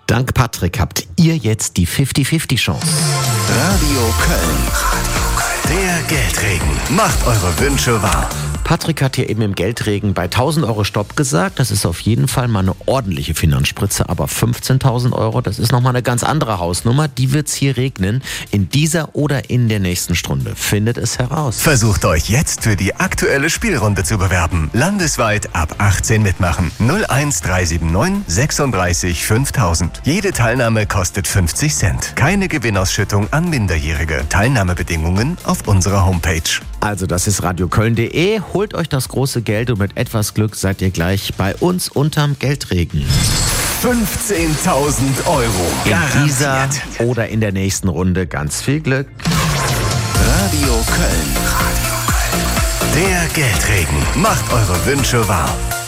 Dank Patrick habt ihr jetzt die 50-50-Chance. Radio Köln. Der Geldregen. Macht eure Wünsche wahr. Patrick hat hier eben im Geldregen bei 1.000 Euro Stopp gesagt. Das ist auf jeden Fall mal eine ordentliche Finanzspritze. Aber 15.000 Euro, das ist nochmal eine ganz andere Hausnummer. Die wird's hier regnen. In dieser oder in der nächsten Stunde. Findet es heraus. Versucht euch jetzt für die aktuelle Spielrunde zu bewerben. Landesweit ab 18 mitmachen. 01379 36 5000. Jede Teilnahme kostet 50 Cent. Keine Gewinnausschüttung an Minderjährige. Teilnahmebedingungen auf unserer Homepage. Also das ist radioköln.de. Holt euch das große Geld und mit etwas Glück seid ihr gleich bei uns unterm Geldregen. 15.000 Euro. In dieser oder in der nächsten Runde ganz viel Glück. Radio Köln. Der Geldregen. Macht eure Wünsche wahr.